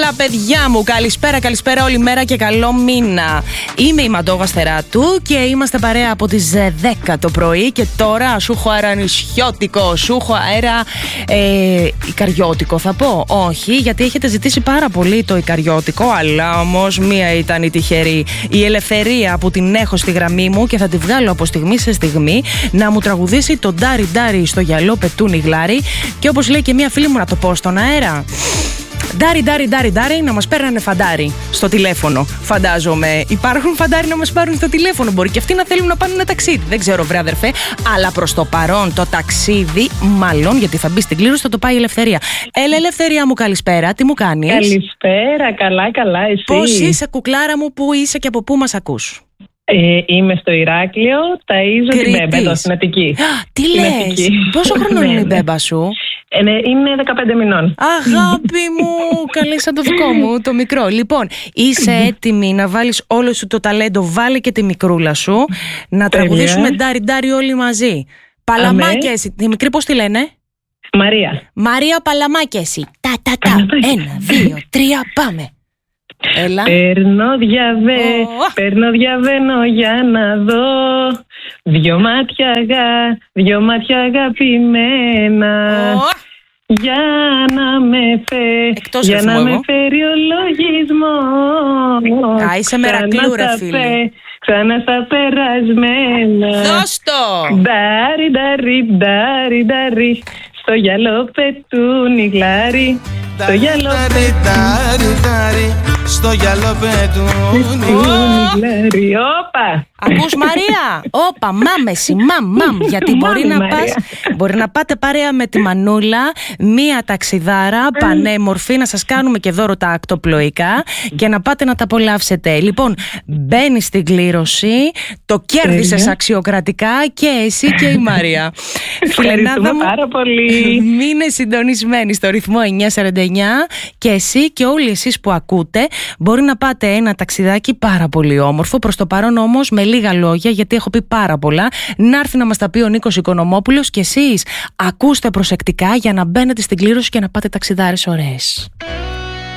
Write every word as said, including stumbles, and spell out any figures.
Έλα, παιδιά μου, καλησπέρα, καλησπέρα όλη μέρα και καλό μήνα. Είμαι η Μαντόγα Στεράτου και είμαστε παρέα από τις δέκα το πρωί. Και τώρα σου έχω αέρα νησιώτικο, σου έχω αέρα ε, ικαριώτικο θα πω. Όχι, γιατί έχετε ζητήσει πάρα πολύ το ικαριώτικο, αλλά όμως μία ήταν η τυχερή, η Ελευθερία, που την έχω στη γραμμή μου και θα τη βγάλω από στιγμή σε στιγμή να μου τραγουδήσει το ντάρι ντάρι στο γυαλό πετούνι γλάρι. Και όπως λέει και μία φίλη μου, να το πω στον αέρα, ντάρι, ντάρι, ντάρι, ντάρι, να μας παίρνανε φαντάρι στο τηλέφωνο. Φαντάζομαι υπάρχουν φαντάρι να μας πάρουν στο τηλέφωνο. Μπορεί και αυτοί να θέλουν να πάνε ένα ταξίδι. Δεν ξέρω, βρε αδερφέ. Αλλά προς το παρόν το ταξίδι, μάλλον γιατί θα μπει στην κλήρωση, θα το πάει η Ελευθερία. Έλα, Ελευθερία μου, καλησπέρα. Τι μου κάνεις? Καλησπέρα, καλά, καλά. Εσύ? Πώς είσαι, κουκλάρα μου, πού είσαι και από πού μας ακούς? Ε, είμαι στο Ηράκλειο, ταΐζω την μπέμπα εδώ στην Αττική. Τι λες, πόσο χρονών είναι η μπέμπα σου? Ε, ναι, είναι δεκαπέντε μηνών. Αγάπη μου, καλή σαν το δικό μου, το μικρό. Λοιπόν, είσαι έτοιμη να βάλεις όλο σου το ταλέντο, βάλε και τη μικρούλα σου, να τραγουδήσουμε ντάρι ντάρι όλοι μαζί. Παλαμάκια εσύ, τη μικρή πώς τη λένε? Μαρία. Μαρία Παλαμάκια εσύ. Τα τα τα, ένα, δύο, τρία, πάμε. Έλα. Παίρνω διαβέ, oh. παίρνω διαβαίνω για να δω δυο μάτια, αγα, δυο μάτια αγαπημένα oh. για να με φέρει, για να με φέρει ο λογισμός. Α, είσαι μερακλού ρε φίλη. Ξανά στα περασμένα. Δώσ' το. Ντάρι, ντάρι, ντάρι, ντάρι, στο γυαλό πετούνι γλάρι. Στο γυαλό πετούνι, στο γυαλό πετούνι. Όπα! Ακούς Μαρία? Όπα, μάμεση, μαμ, μαμ. Γιατί μπορεί να πας, μπορεί να πάτε παρέα με τη Μανούλα, μία ταξιδάρα πανέμορφη, να σας κάνουμε και δώρο τα ακτοπλοϊκά και να πάτε να τα απολαύσετε. Λοιπόν, μπαίνεις στην κλήρωση, το κέρδισες αξιοκρατικά και εσύ και η Μαρία. Ευχαριστούμε πάρα πολύ. Μείνε συντονισμένοι στο ρυθμό εννιά σαράντα εννιά και εσύ και όλοι εσείς που ακούτε μπορεί να πάτε ένα ταξιδάκι πάρα πολύ όμορφο. Προς το παρόν όμως με λίγα λόγια, γιατί έχω πει πάρα πολλά, να έρθει να μας τα πει ο Νίκος Οικονομόπουλος και εσείς ακούστε προσεκτικά για να μπαίνετε στην κλήρωση και να πάτε ταξιδάρες ωραίες.